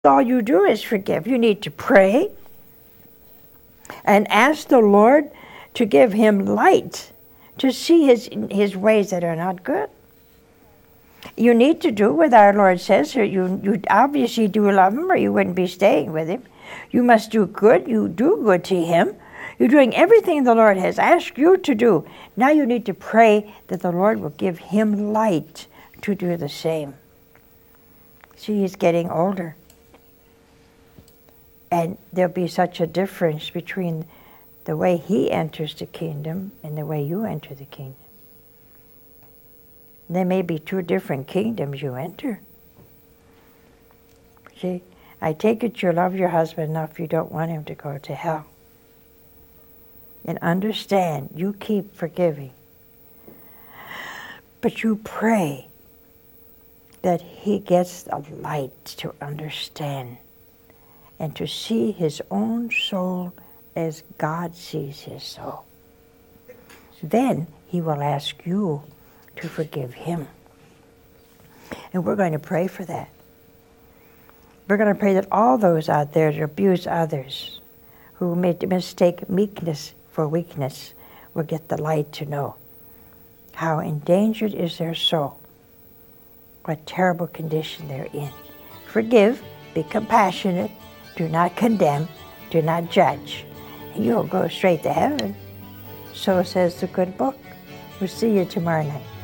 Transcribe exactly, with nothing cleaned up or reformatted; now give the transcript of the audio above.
all you do is forgive. You need to pray and ask the Lord to give him light to see his, his ways that are not good. You need to do what our Lord says. You, you obviously do love him or you wouldn't be staying with him. You must do good. You do good to him. You're doing everything the Lord has asked you to do. Now you need to pray that the Lord will give him light to do the same. See, he's getting older. And there'll be such a difference between the way he enters the kingdom and the way you enter the kingdom. There may be two different kingdoms you enter. See, I take it you love your husband enough you don't want him to go to hell. And understand, you keep forgiving. But you pray that he gets the light to understand and to see his own soul as God sees his soul. Then he will ask you to forgive him. And we're going to pray for that. We're going to pray that all those out there that abuse others, who made mistake meekness for weakness, will get the light to know how endangered is their soul, what terrible condition they're in. Forgive, be compassionate, do not condemn, do not judge, and you'll go straight to heaven. So says the good book. We'll see you tomorrow night.